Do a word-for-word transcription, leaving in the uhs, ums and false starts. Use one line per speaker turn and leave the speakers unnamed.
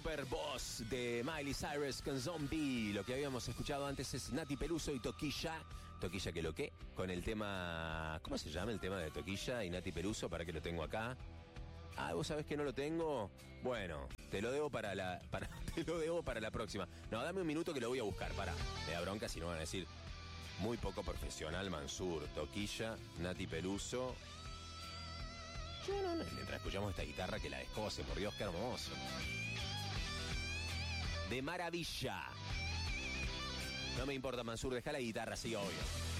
Superboss de Miley Cyrus con Zombie. Lo que habíamos escuchado antes es Nati Peluso y Toquilla. Toquilla que lo que, con el tema... ¿Cómo se llama el tema de Toquilla y Nati Peluso? Para que lo tengo acá. Ah, ¿vos sabés que no lo tengo? Bueno, te lo debo para la... Para, te lo debo para la próxima. No, dame un minuto que lo voy a buscar. Pará, me da bronca si no van a decir... Muy poco profesional, Mansur. Toquilla, Nati Peluso... Yo no, no, mientras escuchamos esta guitarra que la descose, por Dios, qué hermoso. De maravilla. No me importa, Mansur, deja la guitarra, sí, obvio.